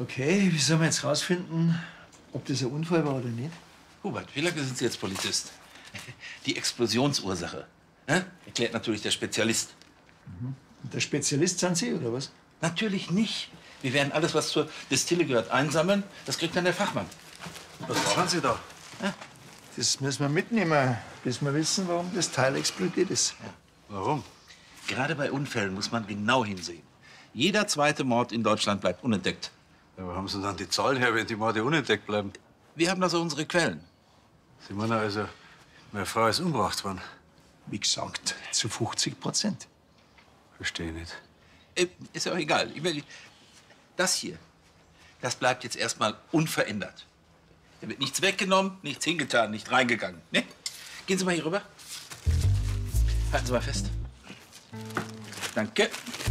Okay, wie sollen wir jetzt rausfinden, ob das ein Unfall war oder nicht? Hubert, wie lange sind Sie jetzt Polizist? Die Explosionsursache erklärt natürlich der Spezialist. Und der Spezialist sind Sie, oder was? Natürlich nicht. Wir werden alles, was zur Destille gehört, einsammeln. Das kriegt dann der Fachmann. Was machen Sie da? Das müssen wir mitnehmen, bis wir wissen, warum das Teil explodiert ist. Warum? Gerade bei Unfällen muss man genau hinsehen. Jeder zweite Mord in Deutschland bleibt unentdeckt. Ja, wo haben Sie dann die Zahlen her, wenn die Morde unentdeckt bleiben? Wir haben also unsere Quellen. Sie meinen also, meine Frau ist umgebracht worden? Wie gesagt, zu 50%. Verstehe nicht. Ist ja auch egal. Ich meine, das hier, das bleibt jetzt erstmal unverändert. Da wird nichts weggenommen, nichts hingetan, nicht reingegangen. Ne? Gehen Sie mal hier rüber. Halten Sie mal fest. Danke.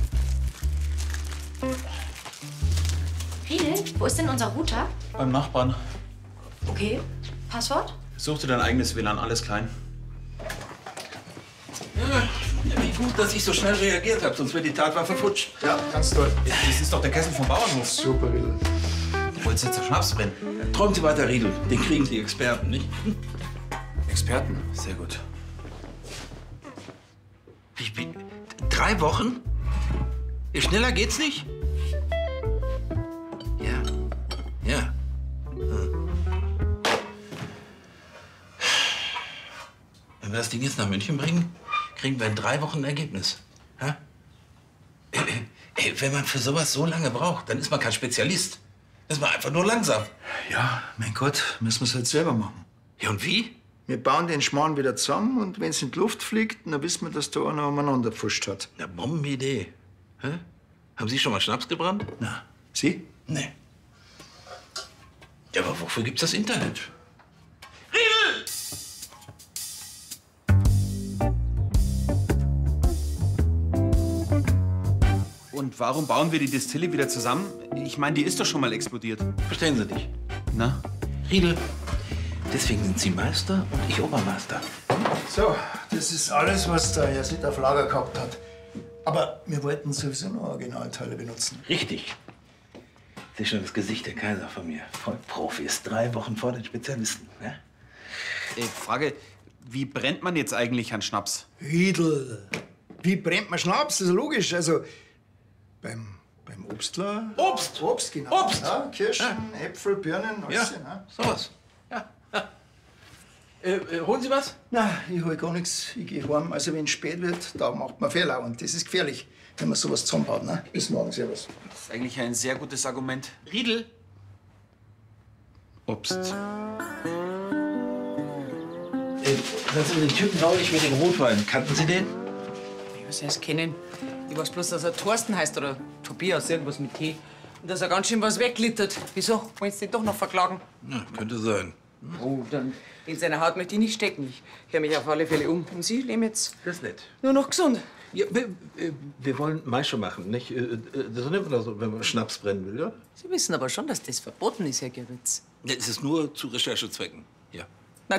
Riedel, wo ist denn unser Router? Beim Nachbarn. Okay. Passwort? Such dir dein eigenes WLAN, alles klein. Ja, wie gut, dass ich so schnell reagiert habe, sonst wäre die Tatwaffe futsch. Ja, ganz toll. Das ist doch der Kessel vom Bauernhof. Super, Riedel. Du wolltest jetzt auf Schnaps brennen. Träumen Sie weiter, Riedel. Den kriegen die Experten, nicht? Experten, sehr gut. Wie, 3 Wochen? Schneller geht's nicht? Ja. Ja. Wenn wir das Ding jetzt nach München bringen, kriegen wir in 3 Wochen ein Ergebnis. Ha? Wenn man für sowas so lange braucht, dann ist man kein Spezialist. Das ist man einfach nur langsam. Ja, mein Gott, müssen wir es halt selber machen. Ja, und wie? Wir bauen den Schmarrn wieder zusammen und wenn es in die Luft fliegt, dann wissen wir, dass da einer umeinander gepfuscht hat. Na, Bombenidee. Hä? Haben Sie schon mal Schnaps gebrannt? Na, Sie? Nee. Ja, aber wofür gibt's das Internet? Riedel! Und warum bauen wir die Destille wieder zusammen? Ich meine, die ist doch schon mal explodiert. Verstehen Sie nicht. Na? Riedel, deswegen sind Sie Meister und ich Obermeister. So, das ist alles, was der Herr Sitt auf Lager gehabt hat. Aber wir wollten sowieso noch Originalteile benutzen. Richtig. Das ist schon das Gesicht der Kaiser von mir. Voll Profis, 3 Wochen vor den Spezialisten. Ne? Frage, wie brennt man jetzt eigentlich an Schnaps? Riedel, wie brennt man Schnaps? Das ist logisch. Also, beim Obstler... Obst! Obst, genau. Obst! Ja, Kirschen, Äpfel, Birnen, alles. Ja, Ne? sowas. Ja. Holen Sie was? Nein, ich hol gar nichts. Ich geh heim. Also, wenn es spät wird, da macht man Fehler. Und das ist gefährlich, wenn man sowas zusammenbaut. Ne? Bis morgen, servus. Das ist eigentlich ein sehr gutes Argument. Riedel? Obst. Das sind die Typen neulich mit dem Rotwein. Kannten Sie den? Was soll ich kennen? Ich weiß bloß, dass er Thorsten heißt oder Tobias, irgendwas mit T. Und dass er ganz schön was weglittert. Wieso? Wollen Sie den doch noch verklagen? Ja, könnte sein. Oh, dann in seiner Haut möchte ich nicht stecken. Ich höre mich auf alle Fälle um. Und Sie leben jetzt Das ist nett. nur noch gesund. Ja, wir wollen Maische machen, nicht? Das nimmt man so, wenn man Schnaps brennen will, ja? Sie wissen aber schon, dass das verboten ist, Herr Geritz. Ja, es ist nur zu Recherchezwecken. Ja.